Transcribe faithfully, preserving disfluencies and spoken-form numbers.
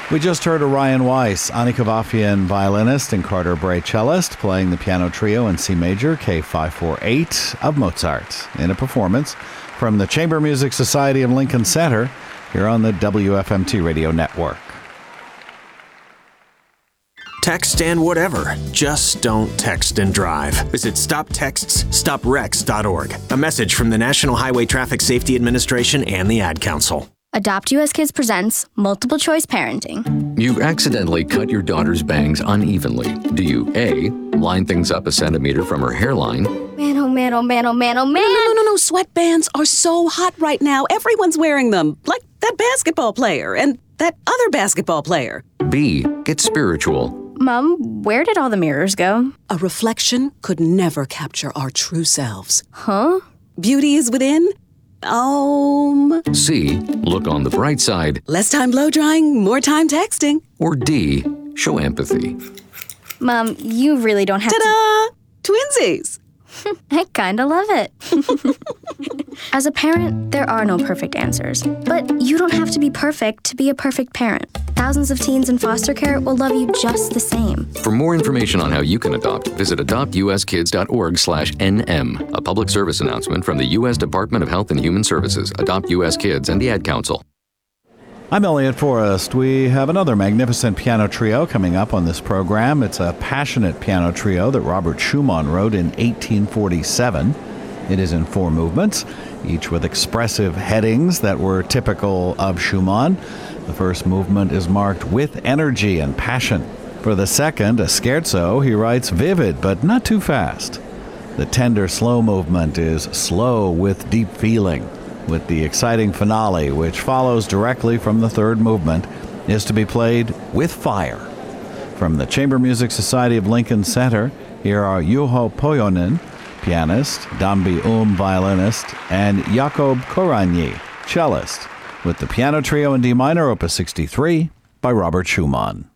We just heard Orion Weiss, Annika Vafian violinist and Carter Bray cellist, playing the piano trio in C major, K five forty-eight of Mozart, in a performance from the Chamber Music Society of Lincoln Center here on the W F M T Radio Network. Text and whatever. Just don't text and drive. Visit stop texts stop wrecks dot org. A message from the National Highway Traffic Safety Administration and the Ad Council. Adopt U S Kids presents Multiple Choice Parenting. You've accidentally cut your daughter's bangs unevenly. Do you A, line things up a centimeter from her hairline? Man, oh man, oh man, oh man, oh man. No, no, no, no. Sweatbands are so hot right now. Everyone's wearing them. Like that basketball player and that other basketball player. B, get spiritual. Mom, where did all the mirrors go? A reflection could never capture our true selves. Huh? Beauty is within. Um. C, look on the bright side. Less time blow drying, more time texting. Or D, show empathy. Mom, you really don't have Ta-da! Twinsies. to... I kinda love it. As a parent, there are no perfect answers. But you don't have to be perfect to be a perfect parent. Thousands of teens in foster care will love you just the same. For more information on how you can adopt, visit adopt u s kids dot org slash N M. A public service announcement from the U S Department of Health and Human Services, Adopt U S Kids, and the Ad Council. I'm Elliot Forrest. We have another magnificent piano trio coming up on this program. It's a passionate piano trio that Robert Schumann wrote in eighteen forty-seven. It is in four movements, each with expressive headings that were typical of Schumann. The first movement is marked with energy and passion. For the second, a scherzo, he writes vivid but not too fast. The tender slow movement is slow with deep feeling, with the exciting finale, which follows directly from the third movement, is to be played with fire. From the Chamber Music Society of Lincoln Center, here are Juho Pojonen, pianist, Dambi Um, violinist, and Jakob Koranyi, cellist, with the piano trio in D minor, opus sixty-three, by Robert Schumann.